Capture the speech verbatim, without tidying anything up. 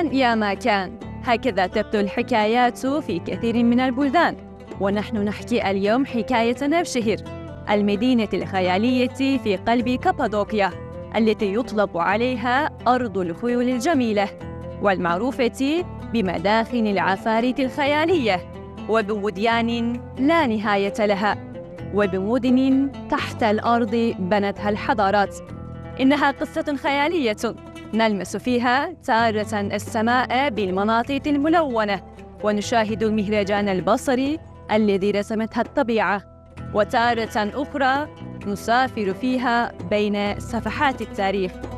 يا ما كان، هكذا تبدو الحكايات في كثير من البلدان. ونحن نحكي اليوم حكاية نفشهر، المدينة الخيالية في قلب كابادوكيا، التي يطلق عليها أرض الخيول الجميلة، والمعروفة بمداخن العفاريت الخيالية، وبوديان لا نهاية لها، وبمدن تحت الأرض بنتها الحضارات. إنها قصة خيالية نلمس فيها تارة السماء بالمناطق الملونة، ونشاهد المهرجان البصري الذي رسمتها الطبيعة، وتارة أخرى نسافر فيها بين صفحات التاريخ